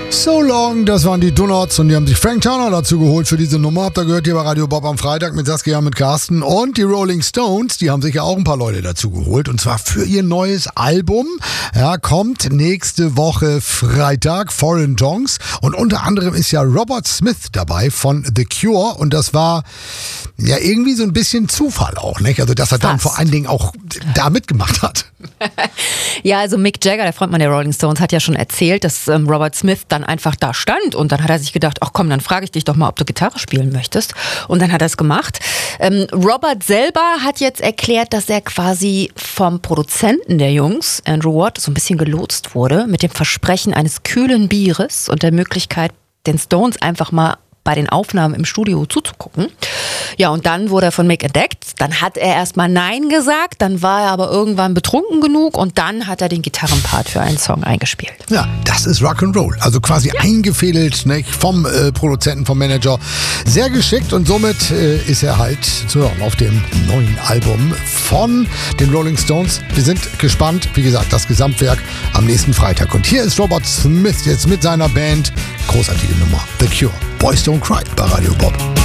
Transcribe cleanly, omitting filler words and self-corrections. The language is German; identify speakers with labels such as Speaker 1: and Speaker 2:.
Speaker 1: So Long, das waren die Donuts und die haben sich Frank Turner dazu geholt für diese Nummer. Habt ihr gehört hier bei Radio Bob am Freitag mit Saskia, mit Carsten und die Rolling Stones, die haben sich ja auch ein paar Leute dazu geholt und zwar für ihr neues Album. Ja, kommt nächste Woche Freitag, Foreign Songs, und unter anderem ist ja Robert Smith dabei von The Cure und das war ja irgendwie so ein bisschen Zufall auch, nicht? Also dass er dann vor allen Dingen auch da mitgemacht hat.
Speaker 2: Ja, also Mick Jagger, der Frontmann der Rolling Stones, hat ja schon erzählt, dass Robert Smith dann einfach da stand und dann hat er sich gedacht, ach komm, dann frage ich dich doch mal, ob du Gitarre spielen möchtest, und dann hat er es gemacht. Robert selber hat jetzt erklärt, dass er quasi vom Produzenten der Jungs, Andrew Watt, so ein bisschen gelotst wurde mit dem Versprechen eines kühlen Bieres und der Möglichkeit, den Stones einfach mal bei den Aufnahmen im Studio zuzugucken. Ja, und dann wurde er von Mick entdeckt. Dann hat er erstmal Nein gesagt, dann war er aber irgendwann betrunken genug und dann hat er den Gitarrenpart für einen Song eingespielt.
Speaker 1: Ja, das ist Rock'n'Roll. Also quasi eingefädelt, nicht, vom Produzenten, vom Manager. Sehr geschickt und somit ist er halt zu hören auf dem neuen Album von den Rolling Stones. Wir sind gespannt. Wie gesagt, das Gesamtwerk am nächsten Freitag. Und hier ist Robert Smith jetzt mit seiner Band. Großartige Nummer. The Cure. Boys Don't Cry bei Radio Bob.